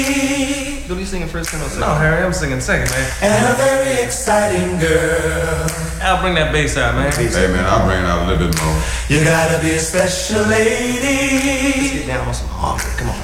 Don't you singing first time or second? No, Harry, I'm singing second, man. And a very exciting girl. I'll bring that bass out, man. Hey man, I'll bring it out a little bit more. You gotta be a special lady. Let's get down on some harmony. Come on.